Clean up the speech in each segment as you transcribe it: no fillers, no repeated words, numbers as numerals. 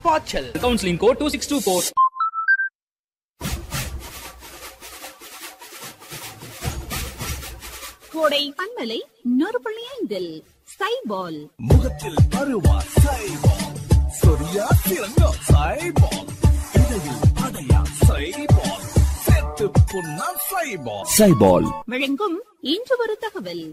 Pachal. Counselling code 2624. கோடை பண்பலை 100.5 சைபால். முகத்தில் அருவா சைபால், சொரியா சிறங்கா சைபால், இடையில் அடையா சைபால், சேர்த்து புண்ணா சைபால். சைபால் வழங்கும் இன்று ஒரு தகவல்.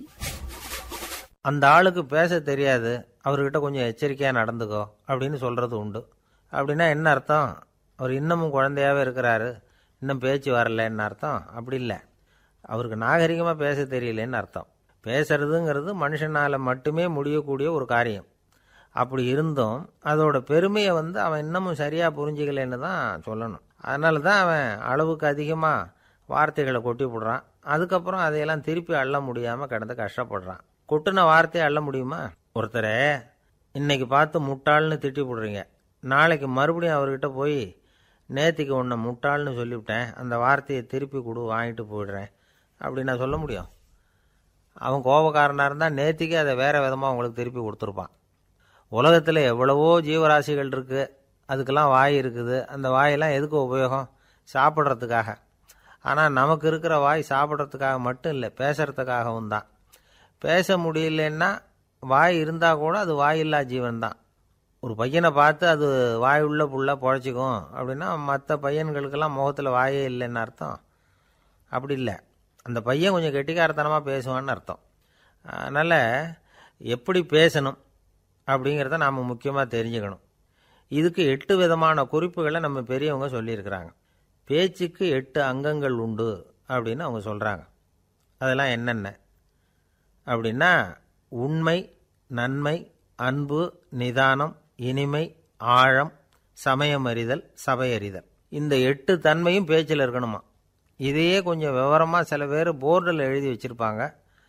அந்த ஆளுக்கு பேச தெரியாது, அவர்கிட்ட கொஞ்சம் எச்சரிக்கையாக நடந்துக்கோ அப்படின்னு சொல்கிறது உண்டு. அப்படின்னா என்ன அர்த்தம்? அவர் இன்னமும் குழந்தையாகவே இருக்கிறாரு, இன்னும் பேச்சு வரலன்னு அர்த்தம்? அப்படி இல்லை, அவருக்கு நாகரிகமாக பேச தெரியலன்னு அர்த்தம். பேசுறதுங்கிறது மனுஷனால் மட்டுமே முடியக்கூடிய ஒரு காரியம். அப்படி இருந்தும் அதோட பெருமையை அவன் இன்னமும் சரியாக புரிஞ்சிக்கலன்னு தான் சொல்லணும். அதனால தான் அவன் அளவுக்கு அதிகமாக வார்த்தைகளை கொட்டி போடுறான். அதுக்கப்புறம் அதையெல்லாம் திருப்பி அள்ள முடியாமல் கிடந்து கஷ்டப்படுறான். கொட்டின வார்த்தையை அள்ள முடியுமா? ஒருத்தரை இன்னைக்கு பார்த்து முட்டாள்னு திட்டி போடுறீங்க, நாளைக்கு மறுபடியும் அவர்கிட்ட போய் நேற்றுக்கு உன்னை முட்டாள்னு சொல்லிவிட்டேன், அந்த வார்த்தையை திருப்பி கொடு, வாங்கிட்டு போயிடுறேன் அப்படின்னு நான் சொல்ல முடியும்? அவன் கோபக்காரனாக இருந்தால் நேற்றுக்கு அதை வேறு விதமாக அவங்களுக்கு திருப்பி கொடுத்துருப்பான். உலகத்தில் எவ்வளவோ ஜீவராசிகள் இருக்குது, அதுக்கெல்லாம் வாய் இருக்குது. அந்த வாயெல்லாம் எதுக்கு உபயோகம்? சாப்பிட்றதுக்காக. ஆனால் நமக்கு இருக்கிற வாய் சாப்பிட்றதுக்காக மட்டும் இல்லை, பேசுகிறதுக்காகவும் தான். பேச முடியலன்னா வாய் இருந்தால் கூட அது வாயில்லா ஜீவன் தான். ஒரு பையனை பார்த்து அது வாய் உள்ள புள்ள பொழைச்சிக்கும் அப்படின்னா மற்ற பையன்களுக்கெல்லாம் முகத்தில் வாயே இல்லைன்னு அர்த்தம்? அப்படி இல்லை, அந்த பையன் கொஞ்சம் கெட்டிக்காரத்தனமாக பேசுவான்னு அர்த்தம். அதனால் எப்படி பேசணும் அப்படிங்கிறத நாம் முக்கியமாக தெரிஞ்சுக்கணும். இதுக்கு 8 விதமான குறிப்புகளை நம்ம பெரியவங்க சொல்லியிருக்கிறாங்க. பேச்சுக்கு 8 அங்கங்கள் உண்டு அப்படின்னு அவங்க சொல்கிறாங்க. அதெல்லாம் என்னென்ன அப்படின்னா, உண்மை, நன்மை, அன்பு, நிதானம், இனிமை, ஆழம், சமயமறிதல், சபையறிதல். இந்த 8 தன்மையும் பேச்சில் இருக்கணுமா. இதையே கொஞ்சம் விவரமாக சில பேர் போர்டில் எழுதி வச்சுருப்பாங்க.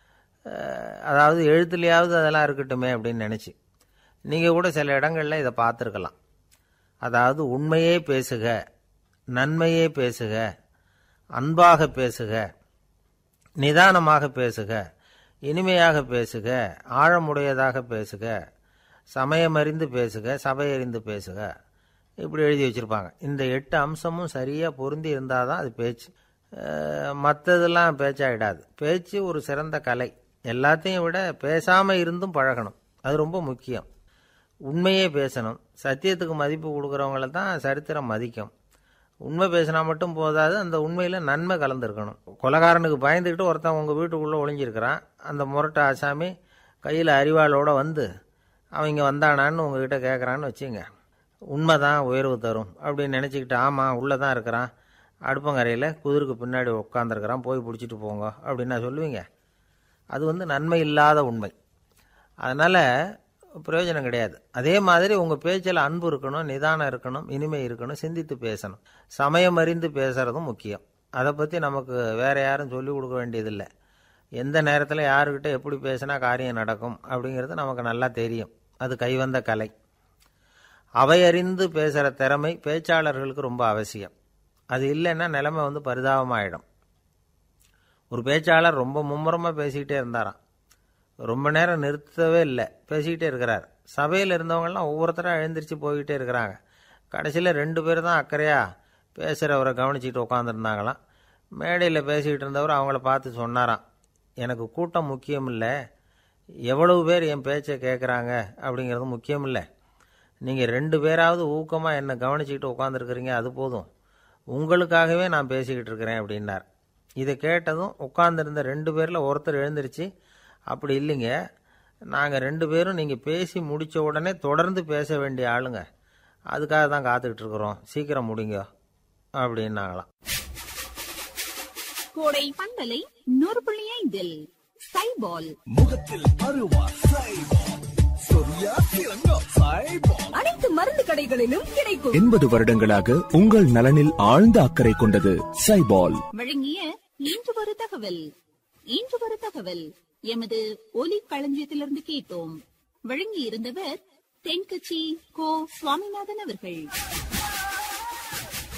அதாவது எழுத்துலையாவது அதெல்லாம் இருக்கட்டுமே அப்படின்னு நினச்சி நீங்கள் கூட சில இடங்களில் இதை பார்த்துருக்கலாம். அதாவது உண்மையே பேசுக, நன்மையே பேசுக, அன்பாக பேசுக, நிதானமாக பேசுக, இனிமையாக பேசுக, ஆழமுடையதாக பேசுக, சமயமறிந்து பேசுக, சபையறிந்து பேசுக, இப்படி எழுதி வச்சுருப்பாங்க. இந்த 8 அம்சமும் சரியாக பொருந்தி இருந்தால் தான் அது பேச்சு. மற்றதெல்லாம் பேச்சாகிடாது. பேச்சு ஒரு சிறந்த கலை. எல்லாத்தையும் விட பேசாமல் இருந்தும் பழகணும், அது ரொம்ப முக்கியம். உண்மையே பேசணும். சத்தியத்துக்கு மதிப்பு கொடுக்குறவங்கள தான் சரித்திரம் மதிக்கும். உண்மை பேசினா மட்டும் போதாது, அந்த உண்மையில் நன்மை கலந்துருக்கணும். கொலைகாரனுக்கு பயந்துக்கிட்டு ஒருத்தன் உங்கள் வீட்டுக்குள்ளே ஒளிஞ்சிருக்கிறான். அந்த முரட்டு ஆசாமி கையில் அறிவாளோடு வந்து அவன் இங்கே வந்தானான்னு உங்ககிட்ட கேட்குறான்னு வச்சுங்க. உண்மை தான் உயர்வு தரும் அப்படின்னு நினச்சிக்கிட்டு, ஆமாம் உள்ளே தான் இருக்கிறான், அடுப்பங்கரையில் குதிருக்கு பின்னாடி உட்காந்துருக்கிறான், போய் பிடிச்சிட்டு போங்க அப்படின்னு நான் சொல்லுவீங்க? அது நன்மை இல்லாத உண்மை. அதனால் பிரயோஜனம் கிடையாது. அதே மாதிரி உங்கள் பேச்சில் அன்பு இருக்கணும், நிதானம் இருக்கணும், இனிமை இருக்கணும், சிந்தித்து பேசணும். சமயம் அறிந்து பேசுகிறதும் முக்கியம். அதை பற்றி நமக்கு வேறு யாரும் சொல்லிக் கொடுக்க வேண்டியதில்லை. எந்த நேரத்தில் யாருக்கிட்ட எப்படி பேசினா காரியம் நடக்கும் அப்படிங்கிறது நமக்கு நல்லா தெரியும். அது கைவந்த கலை. அவையறிந்து பேசுகிற திறமை பேச்சாளர்களுக்கு ரொம்ப அவசியம். அது இல்லைன்னா நிலைமை பரிதாபமாகிடும். ஒரு பேச்சாளர் ரொம்ப மும்முரமாக பேசிக்கிட்டே இருந்தாராம். ரொம்ப நேரம் நிறுத்தவே இல்லை, பேசிக்கிட்டே இருக்கிறார். சபையில் இருந்தவங்கலாம் ஒவ்வொருத்தராக எழுந்திரிச்சு போய்கிட்டே இருக்கிறாங்க. கடைசியில் 2 பேர் தான் அக்கறையாக பேசுகிறவரை கவனிச்சிக்கிட்டு உட்காந்துருந்தாங்களாம். மேடையில் பேசிக்கிட்டு இருந்தவர் அவங்கள பார்த்து சொன்னாராம், எனக்கு கூட்டம் முக்கியம் இல்லை, எவ்வளவு பேர் என் பேச்சை கேட்குறாங்க அப்படிங்கிறது முக்கியம் இல்லை. நீங்கள் 2 பேராவது ஊக்கமாக என்னை கவனிச்சிக்கிட்டு உட்காந்துருக்குறீங்க, அது போதும். உங்களுக்காகவே நான் பேசிக்கிட்டு இருக்கிறேன் அப்படின்னார். இதை கேட்டதும் உட்காந்துருந்த 2 பேரில் ஒருத்தர் எழுந்திருச்சு, அப்படி இல்லைங்க, நாங்கள் 2 பேரும் நீங்கள் பேசி முடித்த உடனே தொடர்ந்து பேச வேண்டிய ஆளுங்க, அதுக்காக தான் காத்துக்கிட்டு இருக்கிறோம், சீக்கிரம் முடிங்க அப்படின்னாங்களாம். கோடை பண்பலை 100.5 சைபால். முகத்தில் அருவா சைபால், சொரியா சிறங்கா சைபால். அனைத்து மருந்து கடைகளிலும் கிடைக்கும். 80 வருடங்களாக உங்கள் நலனில் ஆழ்ந்த அக்கறை கொண்டது சைபால். வழங்கிய இன்று ஒரு தகவல். இன்று ஒரு தகவல் எமது ஒலி களஞ்சியத்திலிருந்து கேட்டோம். வழங்கி இருந்தவர் தென்கட்சி கோ சுவாமிநாதன் அவர்கள்.